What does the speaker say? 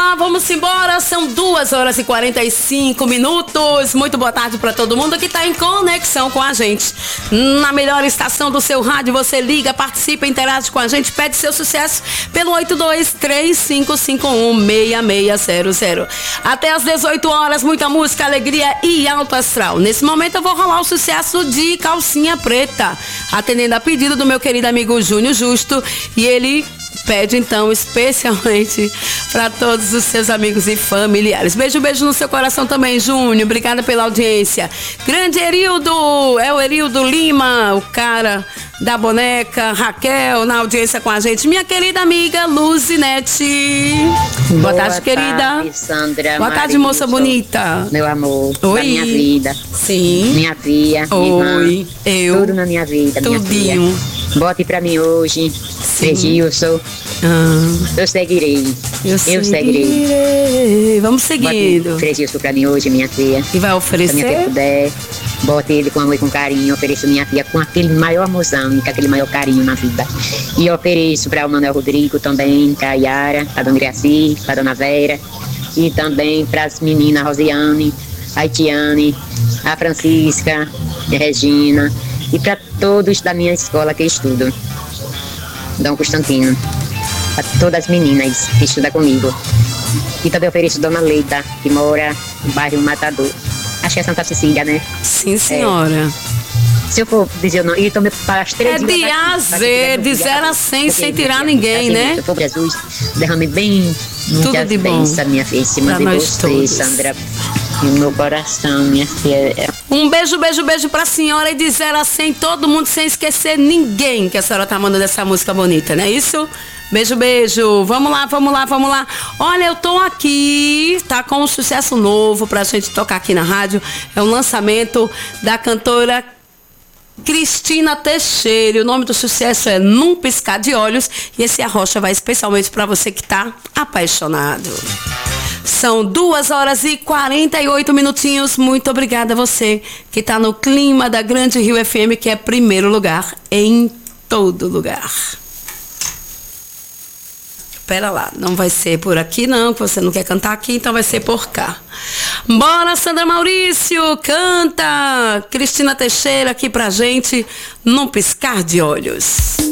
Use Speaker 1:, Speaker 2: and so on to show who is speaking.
Speaker 1: vamos embora. São 2h45. Muito boa tarde para todo mundo que está em conexão com a gente. Na melhor estação do seu rádio, você liga, participa, interage com a gente, pede seu sucesso pelo 8235516600. Até às 18 horas, muita música, alegria e alto astral. Nesse momento eu vou rolar o sucesso de Calcinha Preta, atendendo a pedido do meu querido amigo Júnior Justo, e ele pede então especialmente para todos os seus amigos e familiares. Beijo no seu coração também, Júnior. Obrigada pela audiência. Grande Erildo, é o Erildo Lima, o cara da boneca, Raquel, na audiência com a gente. Minha querida amiga Luzinete. Boa tarde, querida.
Speaker 2: Sandra.
Speaker 1: Boa tarde, moça bonita.
Speaker 2: Meu amor,
Speaker 1: oi.
Speaker 2: Da minha vida.
Speaker 1: Sim.
Speaker 2: Minha filha,
Speaker 1: oi.
Speaker 2: Minha irmã,
Speaker 1: Eu.
Speaker 2: Tudo na minha vida,
Speaker 1: Tudinho.
Speaker 2: minha filha. Bote pra mim hoje, Gilson. Eu seguirei. Eu seguirei.
Speaker 1: Vamos seguindo.
Speaker 2: Bote Gilson pra mim hoje, minha filha.
Speaker 1: E vai oferecer?
Speaker 2: Se puder. Bote ele com amor e com carinho. Ofereço minha filha com aquele maior amorzão, com aquele maior carinho na vida. E ofereço para o Manuel Rodrigo também, para a Yara, para a Dona Graci, para a Dona Vera. E também para as meninas Rosiane, a Itiane, a Francisca, a Regina. E para todos da minha escola que estudam. Dom Constantino. Para todas as meninas que estudam comigo. E também ofereço Dona Leida, que mora no bairro Matador. Acho que é Santa Cecília, né?
Speaker 1: Sim, senhora.
Speaker 2: Se eu for dizer o nome, e também para as 3
Speaker 1: de A a Z, de 0 a 100, sem tirar ninguém, né?
Speaker 2: Se Jesus, derrame bem
Speaker 1: tudo de bom.
Speaker 2: Minha filha, em cima de você, todos. Sandra, no meu coração, minha filha.
Speaker 1: Um beijo pra senhora, e de 0 a 100, todo mundo, sem esquecer ninguém que a senhora tá mandando essa música bonita, não é isso? Beijo. Vamos lá. Olha, eu tô aqui, tá com um sucesso novo pra gente tocar aqui na rádio. É um lançamento da cantora Cristina Teixeira. O nome do sucesso é Num Piscar de Olhos. E esse arrocha vai especialmente pra você que tá apaixonado. São 2h48. Muito obrigada a você que tá no clima da Grande Rio FM, que é primeiro lugar em todo lugar. Pera lá, não vai ser por aqui não, que você não quer cantar aqui, então vai ser por cá. Bora, Sandra Maurício, canta Cristina Teixeira aqui pra gente, Num Piscar de Olhos.